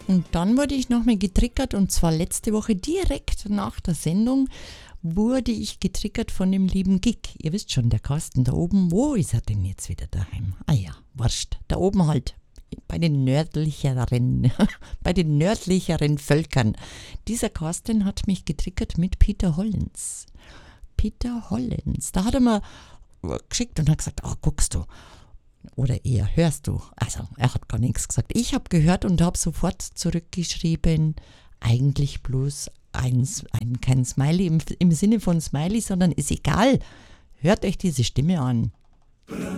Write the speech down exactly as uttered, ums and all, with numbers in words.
Und dann wurde ich nochmal getriggert und zwar letzte Woche direkt nach der Sendung wurde ich getriggert von dem lieben Gig. Ihr wisst schon, der Carsten da oben, wo ist er denn jetzt wieder daheim? Ah ja, wurscht, da oben halt, bei den nördlicheren, bei den nördlicheren Völkern. Dieser Carsten hat mich getriggert mit Peter Hollens. Peter Hollens, da hat er mir geschickt und hat gesagt, oh, guckst du, oder eher hörst du. Also er hat gar nichts gesagt. Ich habe gehört und habe sofort zurückgeschrieben, eigentlich bloß ein, ein, kein Smiley im, im Sinne von Smiley, sondern ist egal. Hört euch diese Stimme an.